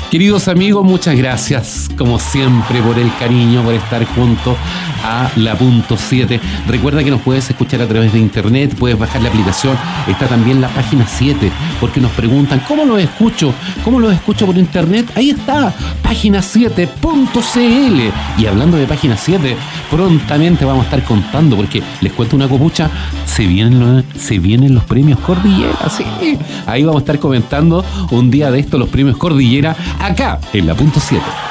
Queridos amigos, muchas gracias, como siempre, por el cariño, por estar junto a la punto 7. Recuerda que nos puedes escuchar a través de internet, puedes bajar la aplicación, está también la página 7, porque nos preguntan, ¿cómo los escucho? ¿Cómo los escucho por internet? Ahí está, página7.cl. Y hablando de página 7, prontamente vamos a estar contando, porque les cuento una copucha, se vienen los premios Cordillera, sí. Ahí vamos a estar comentando un día de esto los premios Cordillera, acá en la punto 7.